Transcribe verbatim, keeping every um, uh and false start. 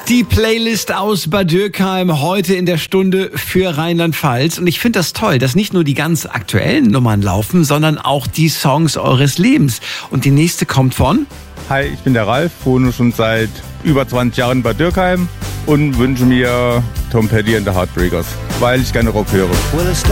Die Playlist aus Bad Dürkheim heute in der Stunde für Rheinland-Pfalz. Und ich finde das toll, dass nicht nur die ganz aktuellen Nummern laufen, sondern auch die Songs eures Lebens. Und die nächste kommt von? Hi, ich bin der Ralf, wohne schon seit über zwanzig Jahren in Bad Dürkheim und wünsche mir Tom Petty and the Heartbreakers, weil ich gerne Rock höre.